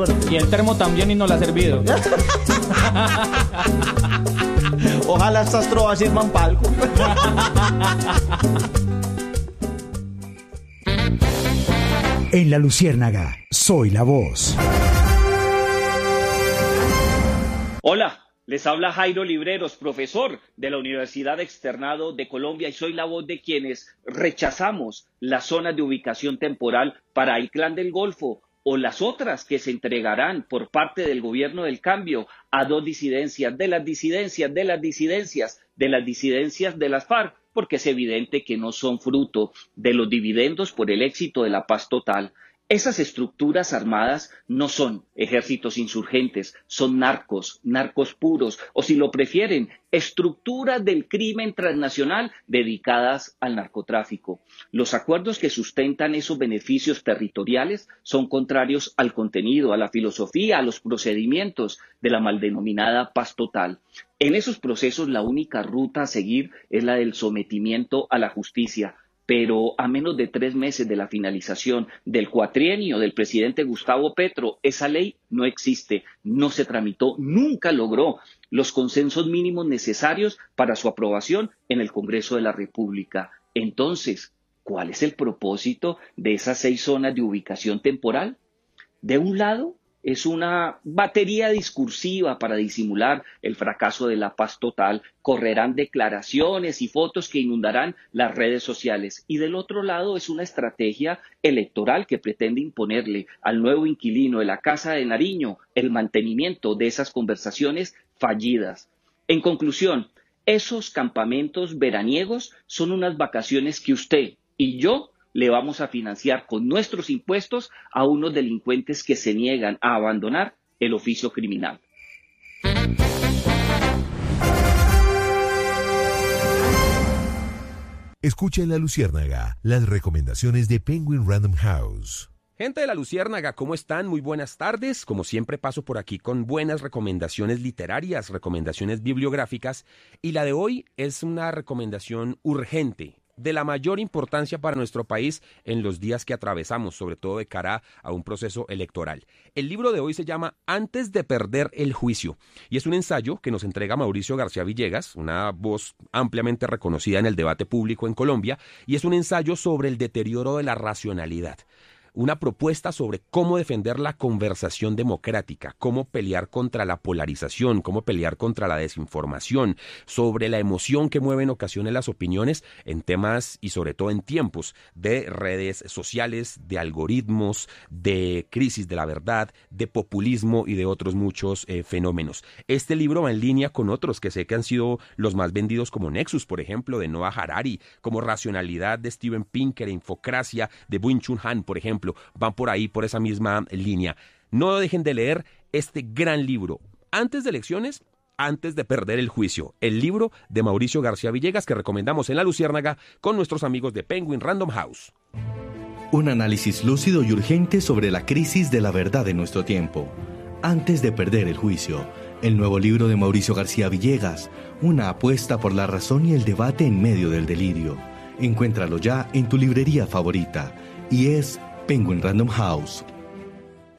Y el termo también y no lo ha servido. Ojalá estas trovas sirvan para algo. En La Luciérnaga, soy la voz. Hola, les habla Jairo Libreros, profesor de la Universidad Externado de Colombia, y soy la voz de quienes rechazamos las zonas de ubicación temporal para el Clan del Golfo o las otras que se entregarán por parte del gobierno del cambio a dos disidencias, de las disidencias, de las disidencias, de las disidencias de las FARC, porque es evidente que no son fruto de los dividendos por el éxito de la paz total. Esas estructuras armadas no son ejércitos insurgentes, son narcos puros, o si lo prefieren, estructuras del crimen transnacional dedicadas al narcotráfico. Los acuerdos que sustentan esos beneficios territoriales son contrarios al contenido, a la filosofía, a los procedimientos de la mal denominada paz total. En esos procesos la única ruta a seguir es la del sometimiento a la justicia. Pero a menos de 3 meses de la finalización del cuatrienio del presidente Gustavo Petro, esa ley no existe, no se tramitó, nunca logró los consensos mínimos necesarios para su aprobación en el Congreso de la República. Entonces, ¿cuál es el propósito de esas 6 zonas de ubicación temporal? De un lado, es una batería discursiva para disimular el fracaso de la paz total. Correrán declaraciones y fotos que inundarán las redes sociales. Y del otro lado es una estrategia electoral que pretende imponerle al nuevo inquilino de la Casa de Nariño el mantenimiento de esas conversaciones fallidas. En conclusión, esos campamentos veraniegos son unas vacaciones que usted y yo le vamos a financiar con nuestros impuestos a unos delincuentes que se niegan a abandonar el oficio criminal. Escucha en La Luciérnaga las recomendaciones de Penguin Random House. Gente de La Luciérnaga, ¿cómo están? Muy buenas tardes. Como siempre paso por aquí con buenas recomendaciones literarias, recomendaciones bibliográficas, y la de hoy es una recomendación urgente, de la mayor importancia para nuestro país en los días que atravesamos, sobre todo de cara a un proceso electoral. El libro de hoy se llama Antes de perder el juicio y es un ensayo que nos entrega Mauricio García Villegas, una voz ampliamente reconocida en el debate público en Colombia, y es un ensayo sobre el deterioro de la racionalidad. Una propuesta sobre cómo defender la conversación democrática, cómo pelear contra la polarización, cómo pelear contra la desinformación, sobre la emoción que mueve en ocasiones las opiniones en temas y sobre todo en tiempos de redes sociales, de algoritmos, de crisis de la verdad, de populismo y de otros muchos fenómenos. Este libro va en línea con otros que sé que han sido los más vendidos, como Nexus, por ejemplo, de Noah Harari, como Racionalidad de Steven Pinker, Infocracia de Byung-Chul Han, por ejemplo. Van por ahí, por esa misma línea. No dejen de leer este gran libro. Antes de elecciones, antes de perder el juicio. El libro de Mauricio García Villegas que recomendamos en La Luciérnaga con nuestros amigos de Penguin Random House. Un análisis lúcido y urgente sobre la crisis de la verdad de nuestro tiempo. Antes de perder el juicio. El nuevo libro de Mauricio García Villegas. Una apuesta por la razón y el debate en medio del delirio. Encuéntralo ya en tu librería favorita. Y es Penguin Random House.